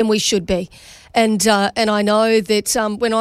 we should be. And I know that when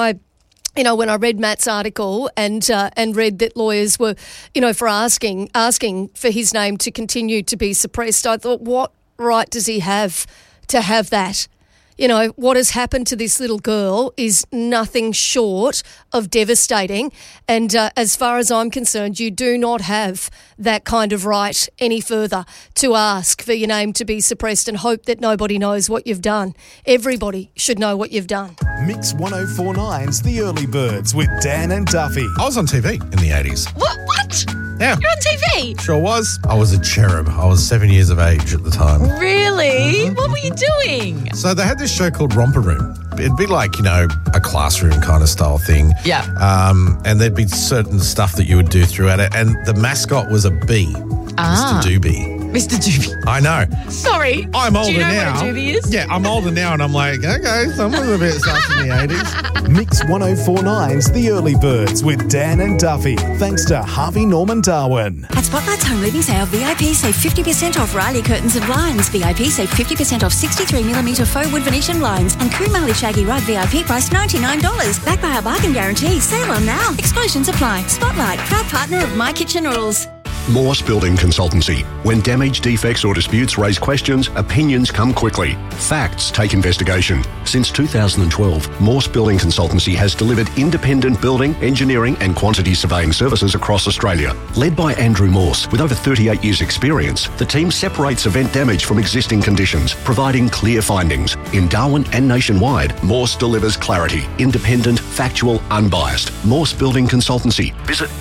I read Matt's article and read that lawyers were, for asking for his name to continue to be suppressed, I thought, what right does he have to have that? What has happened to this little girl is nothing short of devastating. And as far as I'm concerned, you do not have that kind of right any further to ask for your name to be suppressed and hope that nobody knows what you've done. Everybody should know what you've done. Mix 104.9's The Early Birds with Dan and Duffy. I was on TV in the 80s. What? Yeah. You're on TV? Sure was. I was a cherub. I was 7 years of age at the time. Really? What were you doing? So they had this show called Romper Room. It'd be like, a classroom kind of style thing. Yeah. And there'd be certain stuff that you would do throughout it. And the mascot was a bee. Mr. Doobie. Mr. Doobie. I know. Sorry. I'm older now. Do you know what a doobie is? Yeah, I'm older now and I'm like, okay, someone was a bit sus in the 80s. Mix 104.9's The Early Birds with Dan and Duffy. Thanks to Harvey Norman Darwin. At Spotlight's Home Living Sale, VIP save 50% off Riley curtains and blinds. VIP save 50% off 63mm faux wood Venetian blinds. And Kumali Shaggy Rug VIP price $99. Backed by our bargain guarantee. Sale on now. Exclusions apply. Spotlight, proud partner of My Kitchen Rules. Morse Building Consultancy. When damage, defects or disputes raise questions, opinions come quickly. Facts take investigation. Since 2012, Morse Building Consultancy has delivered independent building, engineering and quantity surveying services across Australia. Led by Andrew Morse, with over 38 years' experience, the team separates event damage from existing conditions, providing clear findings. In Darwin and nationwide, Morse delivers clarity, independent, factual, unbiased. Morse Building Consultancy. Visit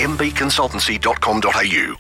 mbconsultancy.com.au.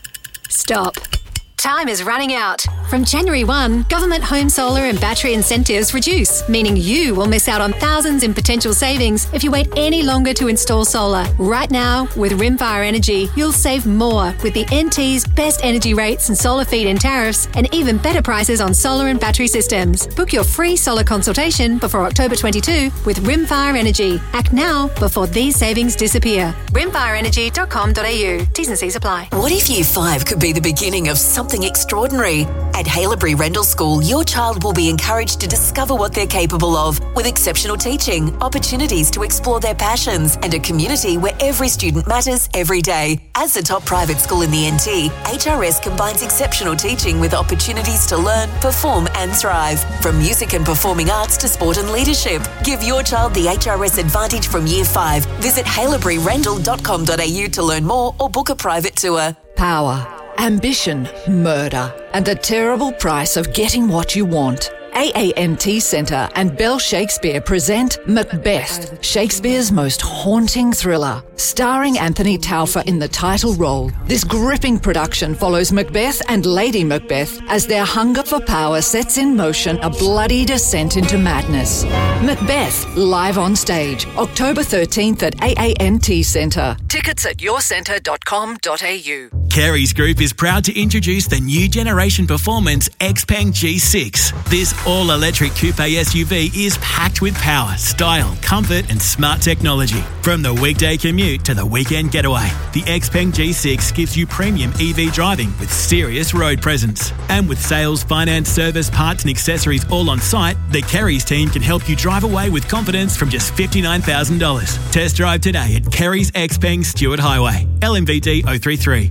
Stop. Time is running out. From January 1, government home solar and battery incentives reduce, meaning you will miss out on thousands in potential savings if you wait any longer to install solar. Right now, with Rimfire Energy, you'll save more with the NT's best energy rates and solar feed-in tariffs and even better prices on solar and battery systems. Book your free solar consultation before October 22 with Rimfire Energy. Act now before these savings disappear. rimfireenergy.com.au. T's and C's apply. What if Year 5 could be the beginning of something extraordinary? At Haileybury Rendell School, your child will be encouraged to discover what they're capable of with exceptional teaching, opportunities to explore their passions, and a community where every student matters every day. As the top private school in the NT, HRS combines exceptional teaching with opportunities to learn, perform and thrive. From music and performing arts to sport and leadership. Give your child the HRS advantage from Year 5. Visit haileyburyrendell.com.au to learn more or book a private tour. Power, ambition, murder, and the terrible price of getting what you want. AANT Centre and Bell Shakespeare present Macbeth, Shakespeare's most haunting thriller. Starring Anthony Taufer in the title role, this gripping production follows Macbeth and Lady Macbeth as their hunger for power sets in motion a bloody descent into madness. Macbeth, live on stage, October 13th at AANT Centre. Tickets at yourcentre.com.au. Kerry's Group is proud to introduce the new generation performance Xpeng G6. This all-electric coupe SUV is packed with power, style, comfort and smart technology. From the weekday commute to the weekend getaway, the Xpeng G6 gives you premium EV driving with serious road presence. And with sales, finance, service, parts and accessories all on site, the Kerry's team can help you drive away with confidence from just $59,000. Test drive today at Kerry's Xpeng Stewart Highway, LMVD 033.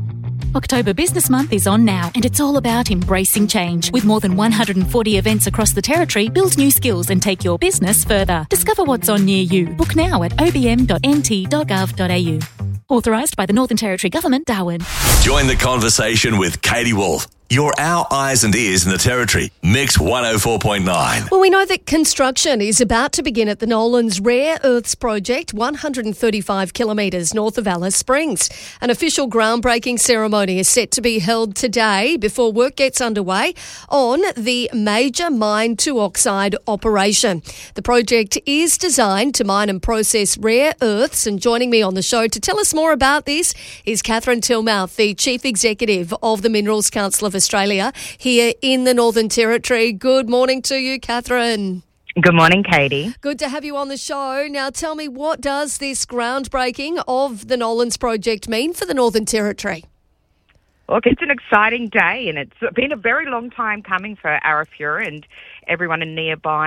October Business Month is on now, and it's all about embracing change. With more than 140 events across the Territory, build new skills and take your business further. Discover what's on near you. Book now at obm.nt.gov.au. Authorised by the Northern Territory Government, Darwin. Join the conversation with Katie Wolf. You're our eyes and ears in the Territory. Mix 104.9. Well, we know that construction is about to begin at the Nolans Rare Earths Project, 135 kilometres north of Alice Springs. An official groundbreaking ceremony is set to be held today before work gets underway on the major mine-to-oxide operation. The project is designed to mine and process rare earths, and joining me on the show to tell us more about this is Catherine Tillmouth, the Chief Executive of the Minerals Council of Australia here in the Northern Territory. Good morning to you, Catherine. Good morning, Katie. Good to have you on the show. Now tell me, what does this groundbreaking of the Nolans project mean for the Northern Territory? Look, it's an exciting day, and it's been a very long time coming for Arafura and everyone in nearby